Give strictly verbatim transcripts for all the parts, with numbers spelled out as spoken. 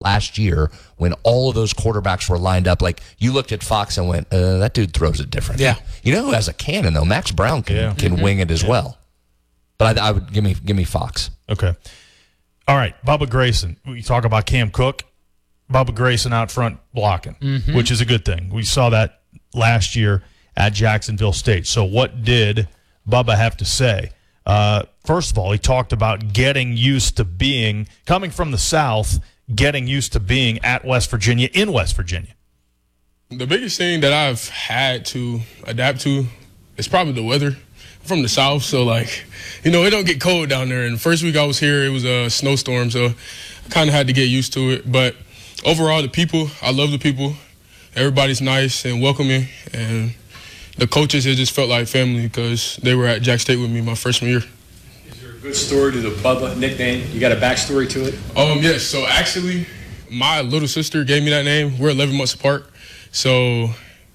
last year when all of those quarterbacks were lined up. Like, you looked at Fox and went, uh, that dude throws it different. Yeah. You know who has a cannon, though? Max Brown can, Yeah. can mm-hmm. wing it as yeah. well. But I, I would give me give me Fox. Okay. All right, Bubba Grayson. We talk about Cam Cook. Bubba Grayson out front blocking, mm-hmm. which is a good thing. We saw that last year at Jacksonville State. So what did Bubba have to say? Uh, first of all, he talked about getting used to being, coming from the South, getting used to being at West Virginia, in West Virginia. The biggest thing that I've had to adapt to is probably the weather. I'm from the South, so, like, you know, it don't get cold down there. And the first week I was here, it was a snowstorm, so I kind of had to get used to it. But overall, the people, I love the people. Everybody's nice and welcoming. And the coaches, it just felt like family because they were at Jack State with me my freshman year. Is there a good story to the Bubba nickname? You got a backstory to it? Um, yes. So, actually, my little sister gave me that name. We're eleven months apart. So,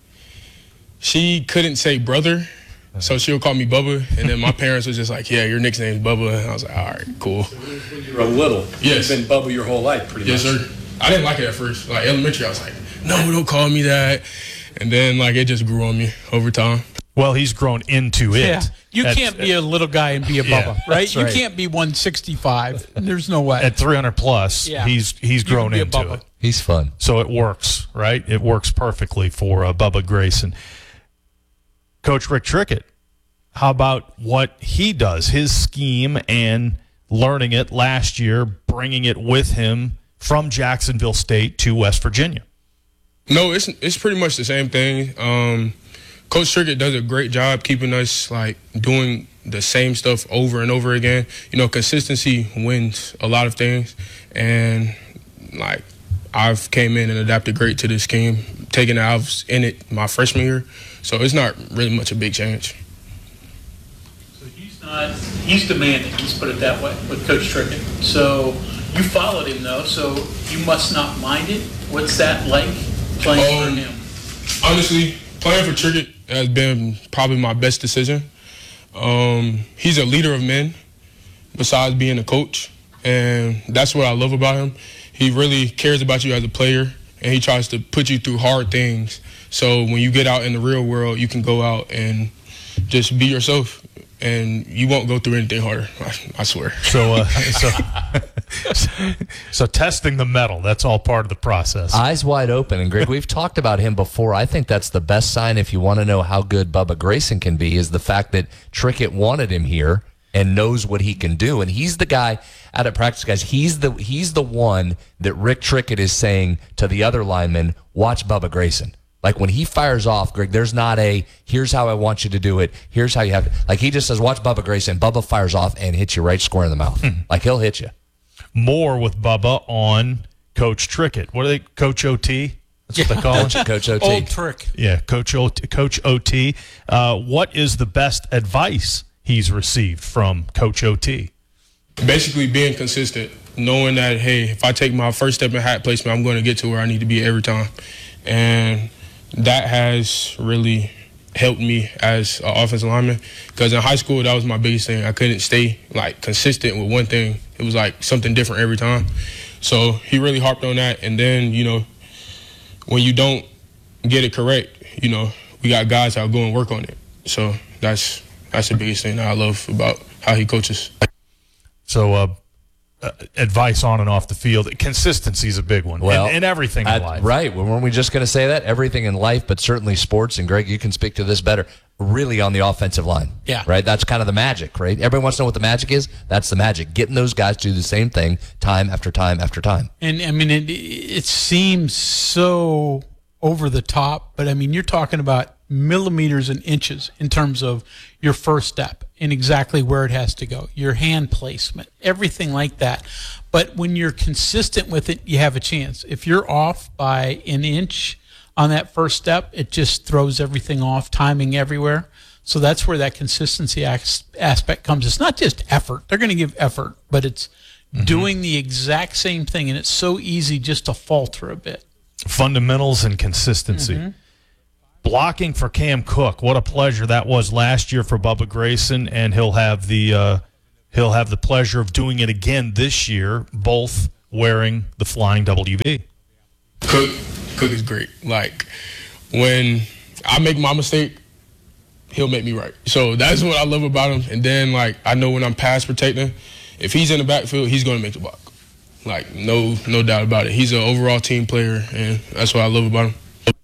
she couldn't say brother. So she'll call me Bubba, and then my parents was just like, yeah, your nickname's Bubba. And I was like, all right, cool. So when you were little, yes. You've been Bubba your whole life, pretty yes, much. Yes, sir. I didn't like it at first. Like, elementary, I was like, no, don't call me that. And then, like, it just grew on me over time. Well, he's grown into it. Yeah. You At, can't be a little guy and be a Bubba, yeah, right? You right. can't be one sixty-five. There's no way. At three hundred plus, yeah. he's he's You grown can be a into Bubba. it. He's fun. So it works, right? It works perfectly for uh, Bubba Grayson. Coach Rick Trickett, how about what he does, his scheme, and learning it last year, bringing it with him from Jacksonville State to West Virginia? No, it's it's pretty much the same thing. Um, Coach Trickett does a great job keeping us, like, doing the same stuff over and over again. You know, consistency wins a lot of things. And, like, I've came in and adapted great to this scheme, taking it, I was in it my freshman year. So it's not really much a big change. So he's not, he's demanding, let's put it that way, with Coach Trickett. So you followed him, though, so you must not mind it. What's that like, playing um, for him? Honestly, playing for Trickett has been probably my best decision. Um, he's a leader of men besides being a coach, and that's what I love about him. He really cares about you as a player, and he tries to put you through hard things. So when you get out in the real world, you can go out and just be yourself, and you won't go through anything harder, I, I swear. So, uh, so, so testing the metal, that's all part of the process. Eyes wide open. And, Greg, we've talked about him before. I think that's the best sign if you want to know how good Bubba Grayson can be is the fact that Trickett wanted him here and knows what he can do. And he's the guy out at practice, guys. He's the he's the one that Rick Trickett is saying to the other linemen, watch Bubba Grayson. Like, when he fires off, Greg, there's not a, here's how I want you to do it. Here's how you have to. Like, he just says, watch Bubba Grayson. Bubba fires off and hits you right square in the mouth. Hmm. Like, he'll hit you. More with Bubba on Coach Trickett. What are they, Coach O T? That's what they call Coach, him? Coach O T. Old trick. Yeah, Coach O T. Coach O T. Uh, what is the best advice he's received from Coach O T? Basically being consistent, knowing that, hey, if I take my first step in hat placement, I'm going to get to where I need to be every time. And that has really helped me as an offensive lineman, because in high school, that was my biggest thing. I couldn't stay, like, consistent with one thing. It was like something different every time. So he really harped on that. And then, you know, when you don't get it correct, you know, we got guys that go and work on it. So that's that's the biggest thing that I love about how he coaches. So uh, uh, advice on and off the field. Consistency is a big one. Well, and, and everything in I, life. Right. Well, weren't we just going to say that? Everything in life, but certainly sports. And, Greg, you can speak to this better. Really on the offensive line. Yeah. Right? That's kind of the magic, right? Everybody wants to know what the magic is. That's the magic. Getting those guys to do the same thing time after time after time. And, I mean, it, it seems so over the top, but, I mean, you're talking about millimeters and inches in terms of your first step and exactly where it has to go, your hand placement, everything like that. But when you're consistent with it, you have a chance. If you're off by an inch on that first step, it just throws everything off, timing everywhere. So that's where that consistency aspect comes. It's not just effort. They're going to give effort, but it's mm-hmm. doing the exact same thing, and it's so easy just to falter a bit. Fundamentals and consistency. Mm-hmm. Blocking for Cam Cook. What a pleasure that was last year for Bubba Grayson, and he'll have the uh, he'll have the pleasure of doing it again this year, both wearing the Flying W V? Cook, Cook is great. Like, when I make my mistake, he'll make me right. So that's what I love about him. And then, like, I know when I'm pass protecting, if he's in the backfield, he's going to make the block. Like, no no doubt about it. He's an overall team player, and that's what I love about him.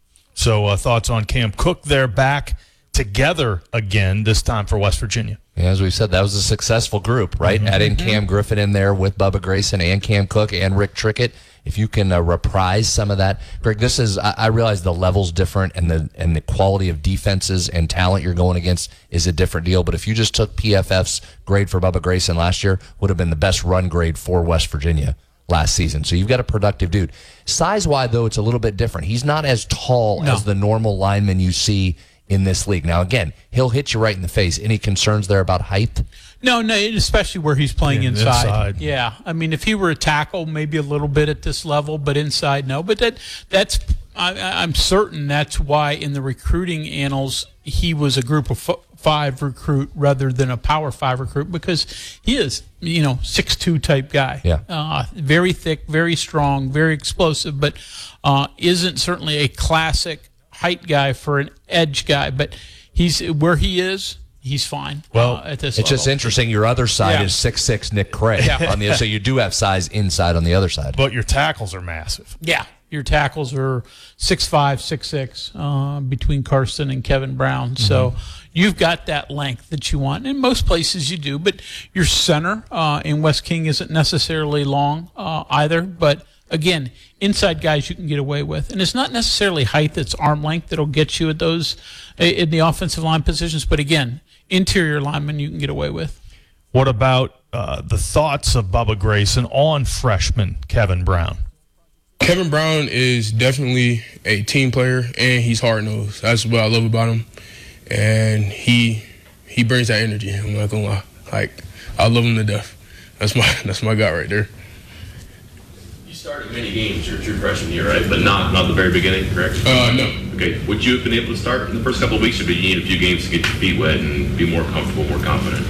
So uh, thoughts on Cam Cook? They're back together again, this time for West Virginia. Yeah, as we said, that was a successful group, right? Mm-hmm. Adding Cam Griffin in there with Bubba Grayson and Cam Cook and Rick Trickett. If you can uh, reprise some of that, Greg, this is, I, I realize the level's different and the and the quality of defenses and talent you're going against is a different deal. But if you just took P F F's grade for Bubba Grayson last year, would have been the best run grade for West Virginia last season. So you've got a productive dude. Size-wise, though, it's a little bit different. He's not as tall no. as the normal lineman you see in this league. Now, again, he'll hit you right in the face. Any concerns there about height? No, no, especially where he's playing yeah, inside. inside. Yeah, I mean, if he were a tackle, maybe a little bit at this level, but inside, no. But that that's I, I'm certain that's why in the recruiting annals he was a group of f- five recruit rather than a power five recruit, because he is, you know, six two type guy. Yeah. Uh, very thick, very strong, very explosive, but uh, isn't certainly a classic height guy for an edge guy. But he's where he is. He's fine. Well, uh, at this it's level. just interesting. Your other side Yeah. is six six Nick Craig Yeah. on the so you do have size inside on the other side. But your tackles are massive. Yeah, your tackles are six five, six six uh, between Karsten and Kevin Brown. Mm-hmm. So you've got that length that you want. In most places you do, but your center uh, in West King isn't necessarily long uh, either. But again, inside guys you can get away with. And it's not necessarily height that's arm length that'll get you at those in the offensive line positions. But again, interior linemen you can get away with. What about uh, the thoughts of Bubba Grayson on freshman Kevin Brown? Kevin Brown is definitely a team player, and he's hard-nosed. That's what I love about him. And he he brings that energy. I'm not gonna lie. Like, I love him to death. That's my that's my guy right there. You started many games your true freshman year, right? But not not the very beginning, correct? Uh, no. Okay. Would you have been able to start in the first couple of weeks, or did you need a few games to get your feet wet and be more comfortable, more confident?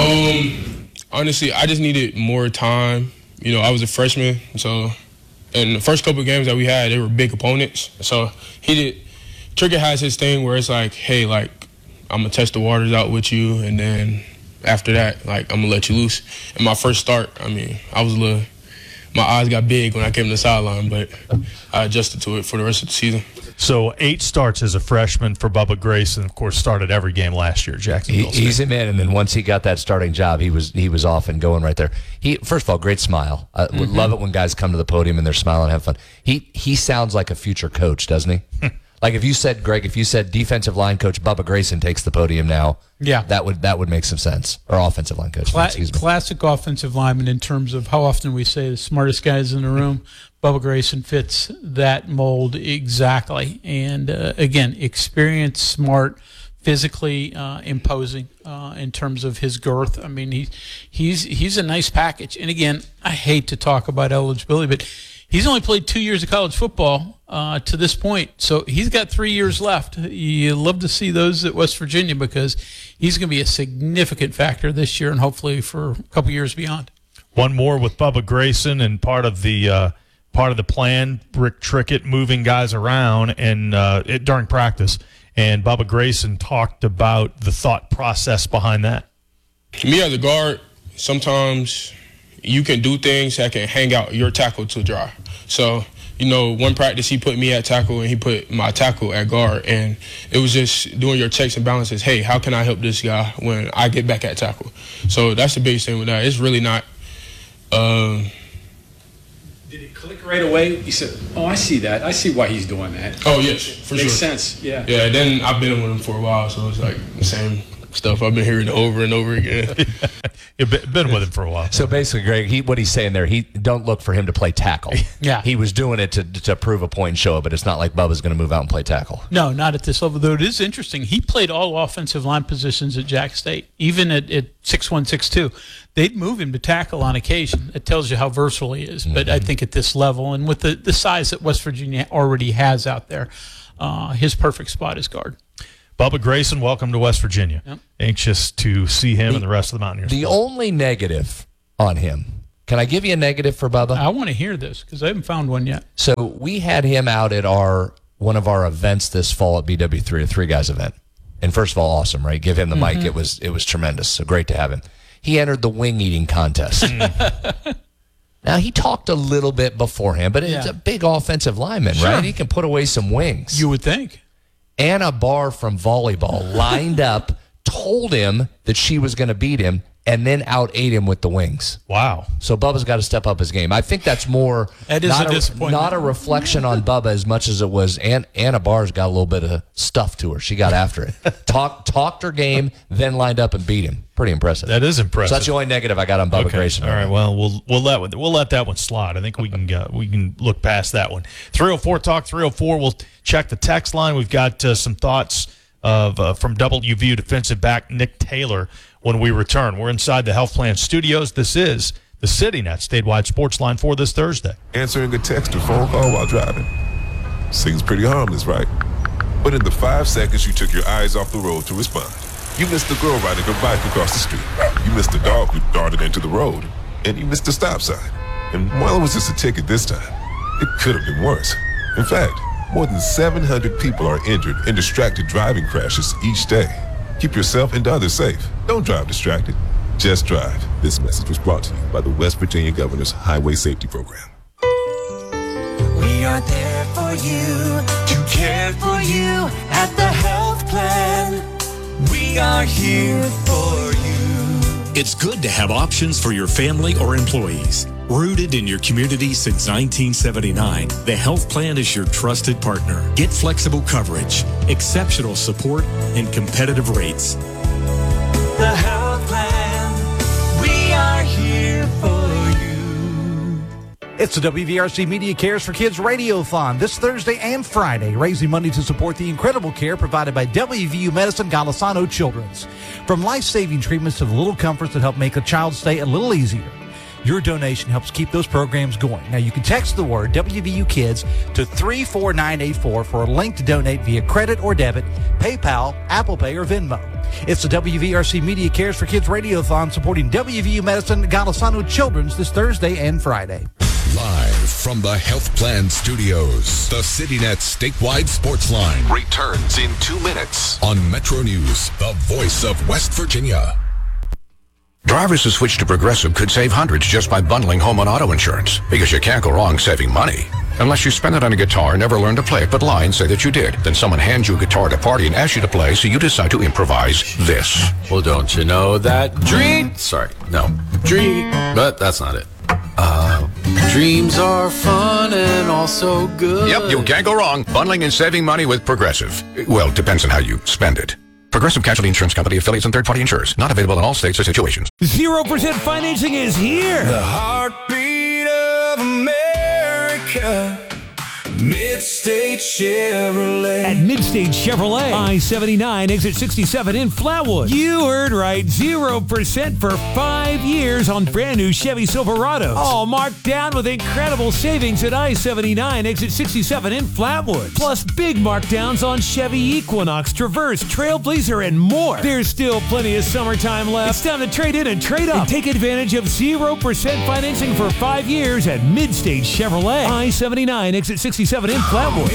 Um, honestly, I just needed more time. You know, I was a freshman, so and the first couple of games that we had, they were big opponents. So he did. Trickett has his thing where it's like, hey, like, I'm gonna test the waters out with you, and then after that, like, I'm gonna let you loose. And my first start, I mean, I was a little. My eyes got big when I came to the sideline, but I adjusted to it for the rest of the season. So eight starts as a freshman for Bubba Grayson. Of course, started every game last year at Jacksonville State. He's him in, and then once he got that starting job, he was he was off and going right there. He first of all, great smile. I mm-hmm. would love it when guys come to the podium and they're smiling and have fun. He he sounds like a future coach, doesn't he? Like if you said, Greg, if you said defensive line coach Bubba Grayson takes the podium now, yeah, that would that would make some sense. Or offensive line coach. Cla- excuse me. Classic offensive lineman in terms of how often we say the smartest guys in the room. Bubba Grayson fits that mold exactly. And uh, again, experienced, smart, physically uh, imposing uh, in terms of his girth. I mean, he he's he's a nice package. And again, I hate to talk about eligibility, but he's only played two years of college football uh, to this point, so he's got three years left. You love to see those at West Virginia because he's going to be a significant factor this year and hopefully for a couple years beyond. One more with Bubba Grayson, and part of the uh, part of the plan, Rick Trickett moving guys around and uh, it, during practice, and Bubba Grayson talked about the thought process behind that. Me as a guard, sometimes you can do things that can hang out your tackle to dry. So, you know, one practice he put me at tackle and he put my tackle at guard, and it was just doing your checks and balances. Hey, how can I help this guy when I get back at tackle? So that's the biggest thing with that. It's really not. Um, Did it click right away? You said, "Oh, I see that. I see why he's doing that." Oh yes, for Makes sure. sense. Yeah. Yeah. Then I've been with him for a while, so it's like the same stuff I've been hearing over and over again. You've been with him for a while. So basically, Greg, he, what he's saying there, he don't look for him to play tackle. Yeah. He was doing it to to prove a point and show it, but it's not like Bubba's going to move out and play tackle. No, not at this level, though it is interesting. He played all offensive line positions at Jack State, even at, at six one, six two. They'd move him to tackle on occasion. It tells you how versatile he is. Mm-hmm. But I think at this level, and with the, the size that West Virginia already has out there, uh, his perfect spot is guard. Bubba Grayson, welcome to West Virginia. Yep. Anxious to see him the, and the rest of the Mountaineers. The play. only negative on him Can I give you a negative for Bubba? I want to hear this because I haven't found one yet. So we had him out at our one of our events this fall at B W three, a three guys event. And first of all, awesome, right? Give him the mm-hmm. mic. It was it was tremendous. So great to have him. He entered the wing eating contest. Now, he talked a little bit beforehand, but yeah. it's a big offensive lineman, sure. right? He can put away some wings. You would think. Anna Barr from volleyball lined up, told him that she was going to beat him, and then out-ate him with the wings. Wow. So Bubba's got to step up his game. I think that's more that is not, a disappointment. not a reflection on Bubba as much as it was Ann, Anna Barr's got a little bit of stuff to her. She got after it. Talk, talked her game, then lined up and beat him. Pretty impressive. That is impressive. So that's the only negative I got on Bubba okay. Grayson. All right, well, we'll we'll let we'll let that one slide. I think we can uh, we can look past that one. three oh four Talk three oh four. We'll check the text line. We've got uh, some thoughts of uh, from W V U defensive back Nick Taylor when we return. We're inside the Health Plan Studios. This is the CityNet statewide sports line for this Thursday. Answering a text or phone call while driving seems pretty harmless, right? But in the five seconds you took your eyes off the road to respond, you missed the girl riding her bike across the street. You missed the dog who darted into the road. And you missed the stop sign. And while it was just a ticket this time, it could have been worse. In fact, more than seven hundred people are injured in distracted driving crashes each day. Keep yourself and others safe. Don't drive distracted. Just drive. This message was brought to you by the West Virginia Governor's Highway Safety Program. We are there for you, to care for you at the Health Plan. We are here for you. It's good to have options for your family or employees. Rooted in your community since nineteen seventy-nine, the Health Plan is your trusted partner. Get flexible coverage, exceptional support, and competitive rates. The Health Plan, we are here for you. It's the W V R C Media Cares for Kids Radiothon this Thursday and Friday, raising money to support the incredible care provided by W V U Medicine Golisano Children's. From life-saving treatments to the little comforts that help make a child's stay a little easier, your donation helps keep those programs going. Now, you can text the word W V U Kids to three four nine eight four for a link to donate via credit or debit, PayPal, Apple Pay, or Venmo. It's the W V R C Media Cares for Kids Radiothon supporting W V U Medicine Golisano Children's this Thursday and Friday. Live from the Health Plan Studios, the CityNet statewide sports line returns in two minutes on Metro News, the voice of West Virginia. Drivers who switch to Progressive could save hundreds just by bundling home and auto insurance, because you can't go wrong saving money. Unless you spend it on a guitar and never learn to play it but lie and say that you did. Then someone hands you a guitar at a party and asks you to play, so you decide to improvise this. Well, don't you know that dream... Sorry, no. Dream... But that's not it. Uh, dreams are fun and also good. Yep, you can't go wrong. Bundling and saving money with Progressive. Well, depends on how you spend it. Progressive Casualty Insurance Company, affiliates, and third-party insurers. Not available in all states or situations. zero percent financing is here. The heartbeat of America. Midstate Chevrolet. At Midstate Chevrolet, I seventy-nine, exit sixty-seven in Flatwood. You heard right, zero percent for five years on brand new Chevy Silverados. All marked down with incredible savings at I seventy-nine, exit sixty-seven in Flatwood. Plus big markdowns on Chevy Equinox, Traverse, Trailblazer, and more. There's still plenty of summertime left. It's time to trade in and trade up. And take advantage of zero percent financing for five years at Midstate Chevrolet. I seventy-nine, exit sixty-seven in Flatwood.